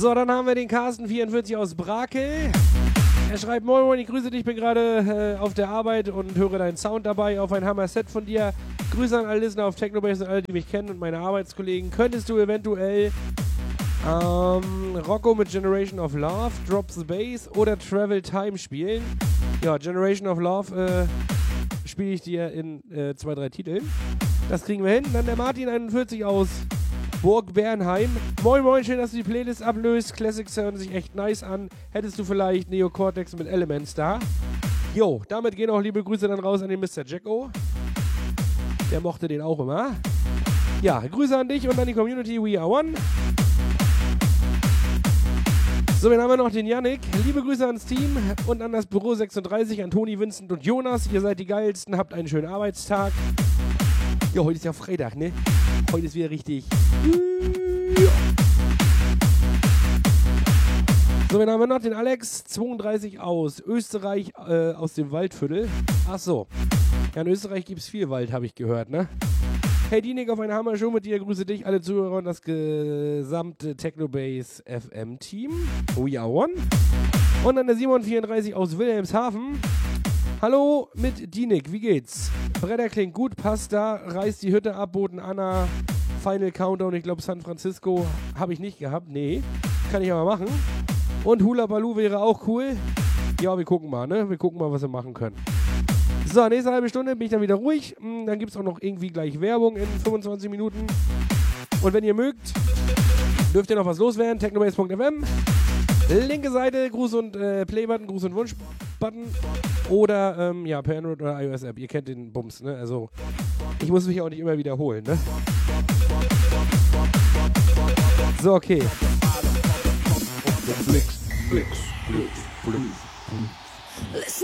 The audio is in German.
So, dann haben wir den Carsten44 aus Brakel. Er schreibt, moin moin, ich grüße dich, bin gerade auf der Arbeit und höre deinen Sound dabei auf ein Hammer-Set von dir. Grüße an alle Listener auf Technobase und alle, die mich kennen und meine Arbeitskollegen. Könntest du eventuell Rocco mit Generation of Love, Drop the Bass oder Travel Time spielen? Ja, Generation of Love spiele ich dir in 2-3 Titeln. Das kriegen wir hin. Dann der Martin41 aus Burg Bernheim. Moin moin, schön, dass du die Playlist ablöst. Classics hören sich echt nice an. Hättest du vielleicht Neo Cortex mit Elements da? Jo, damit gehen auch liebe Grüße dann raus an den Mr. Jacko. Der mochte den auch immer. Ja, Grüße an dich und an die Community. We are one. So, dann haben wir noch den Yannick. Liebe Grüße ans Team und an das Büro 36, an Toni, Vincent und Jonas. Ihr seid die Geilsten, habt einen schönen Arbeitstag. Ja, heute ist ja Freitag, ne? Heute ist wieder richtig. So, dann haben wir noch den Alex, 32 aus Österreich, aus dem Waldviertel. Ach so. Ja, in Österreich gibt es viel Wald, habe ich gehört, ne? Hey Dienig, auf eine Hammer-Show mit dir. Grüße dich, alle Zuhörer und das gesamte Technobase FM-Team. We are one. Und dann der Simon34 aus Wilhelmshaven. Hallo mit Dienig, wie geht's? Bretter klingt gut, passt da, reißt die Hütte ab, Boden Anna, Final Countdown, ich glaube San Francisco habe ich nicht gehabt, nee, kann ich aber machen. Und Hula Baloo wäre auch cool. Ja, wir gucken mal, ne? Wir gucken mal, was wir machen können. So, nächste halbe Stunde bin ich dann wieder ruhig. Dann gibt es auch noch irgendwie gleich Werbung in 25 Minuten. Und wenn ihr mögt, dürft ihr noch was loswerden. Technobase.fm. Linke Seite, Gruß und Playbutton, Gruß und Wunschbutton. Oder, ja, per Android oder iOS-App. Ihr kennt den Bums, ne? Also, ich muss mich auch nicht immer wiederholen, ne? So, okay. Flix.